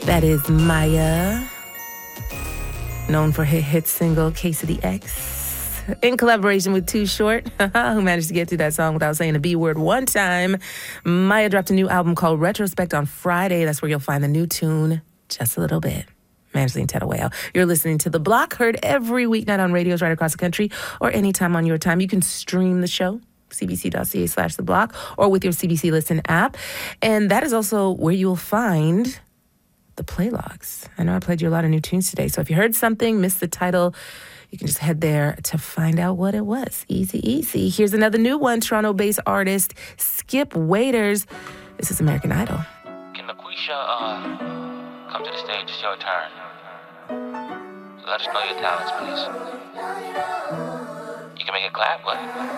That is Maya, known for her hit single, Case of the X, in collaboration with Too Short, who managed to get through that song without saying the B word one time. Maya dropped a new album called Retrospect on Friday. That's where you'll find the new tune, Just a Little Bit. Angeline Tettaway. You're listening to The Block, heard every weeknight on radios right across the country or anytime on your time. You can stream the show, cbc.ca/The Block, or with your CBC Listen app. And that is also where you'll find the playlogs. I know I played you a lot of new tunes today, so if you heard something, missed the title, you can just head there to find out what it was. Easy, easy. Here's another new one, Toronto-based artist Skip Waiters. This is American Idol. Can LaQuisha come to the stage? It's your turn. Let us know your talents, please. You can make it clap, what?